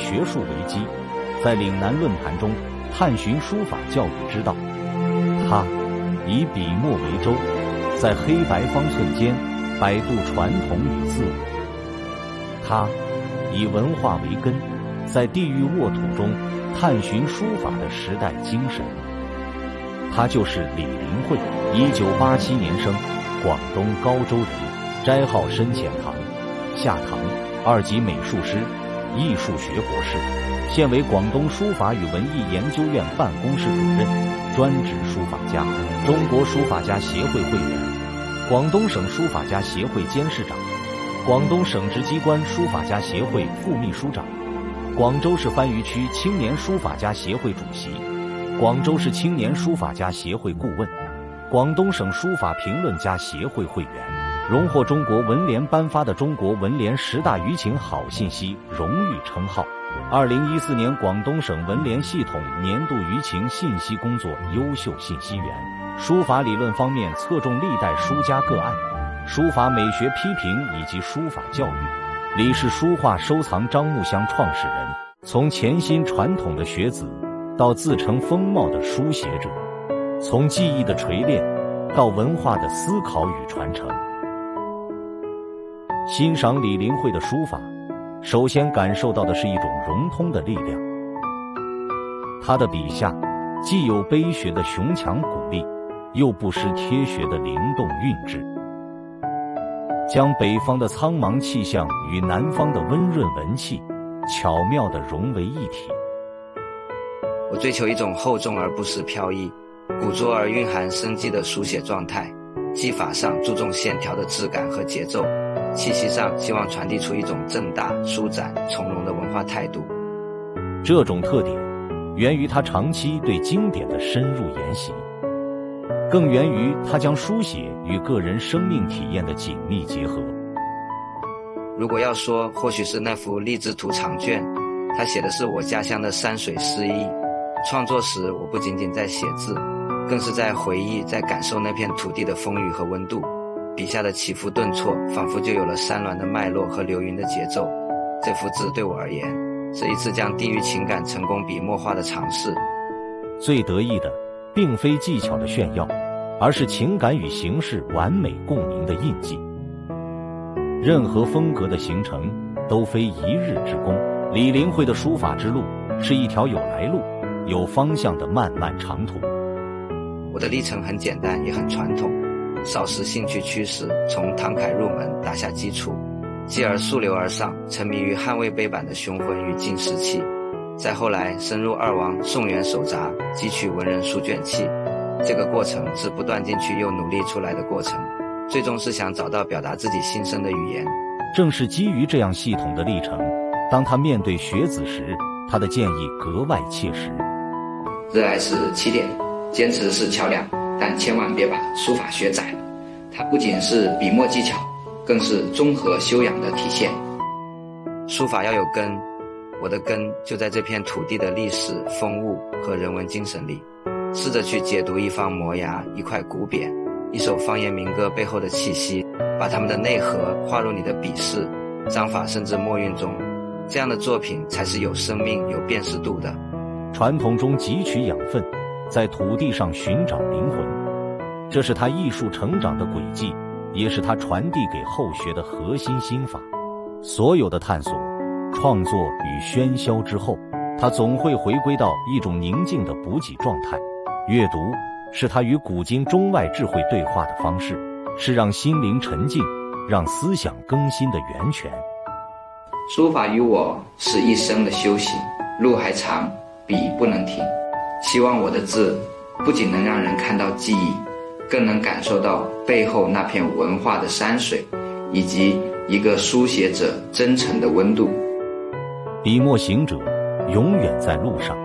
学术为基，在岭南论坛中探寻书法教育之道。他以笔墨为舟，在黑白方寸间摆渡传统与自我。他以文化为根，在地域沃土中探寻书法的时代精神。他就是李林慧，1987年生，广东高州人，斋号深浅堂，下堂2级美术师，艺术学博士，现为广东书法与文艺研究院办公室主任，专职书法家，中国书法家协会会员，广东省书法家协会监事长，广东省直机关书法家协会副秘书长，广州市番禺区青年书法家协会主席，广州市青年书法家协会顾问，广东省书法评论家协会会员，荣获中国文联颁发的中国文联10大舆情好信息荣誉称号。2014年广东省文联系统年度舆情信息工作优秀信息员。书法理论方面侧重历代书家个案，书法美学批评以及书法教育。李是书画收藏樟木箱创始人，从潜心传统的学子到自成风貌的书写者，从技艺的锤炼到文化的思考与传承。欣赏李林慧的书法，首先感受到的是一种融通的力量。他的笔下既有碑学的雄强鼓励，又不失贴学的灵动韵致，将北方的苍茫气象与南方的温润文气巧妙地融为一体。 我追求一种厚重而不失飘逸，古拙而蕴含生机的书写状态，技法上注重线条的质感和节奏，气息上希望传递出一种正大、舒展、从容的文化态度。 这种特点源于他长期对经典的深入研习，更源于他将书写与个人生命体验的紧密结合。 如果要说，或许是那幅励志图长卷，他写的是我家乡的山水诗意。创作时，我不仅仅在写字，更是在回忆，在感受那片土地的风雨和温度。笔下的起伏顿挫，仿佛就有了山峦的脉络和流云的节奏。这幅字对我而言，是一次将地域情感成功笔墨化的尝试。 最得意的，并非技巧的炫耀，而是情感与形式完美共鸣的印记。任何风格的形成，都非一日之功。李林慧的书法之路，是一条有来路、有方向的漫漫长途。 我的历程很简单，也很传统。少时兴趣驱使，从唐楷入门打下基础，继而溯流而上，沉迷于汉魏碑版的雄浑与劲时气。再后来深入二王、宋元手札，汲取文人书卷气。这个过程是不断进去又努力出来的过程，最终是想找到表达自己心声的语言。 正是基于这样系统的历程，当他面对学子时，他的建议格外切实。 热爱是起点，坚持是桥梁，但千万别把书法学窄了。它不仅是笔墨技巧，更是综合修养的体现。 书法要有根，我的根就在这片土地的历史、风物和人文精神里。试着去解读一方摩崖、一块古匾、一首方言民歌背后的气息，把它们的内核划入你的笔势、章法甚至墨韵中。这样的作品才是有生命、有辨识度的。 传统中汲取养分，在土地上寻找灵魂，这是他艺术成长的轨迹，也是他传递给后学的核心心法。所有的探索、创作与喧嚣之后，他总会回归到一种宁静的补给状态。阅读是他与古今中外智慧对话的方式，是让心灵沉静、让思想更新的源泉。 书法于我是一生的修行，路还长，笔不能停。希望我的字不仅能让人看到记忆，更能感受到背后那片文化的山水，以及一个书写者真诚的温度。 笔墨行者永远在路上。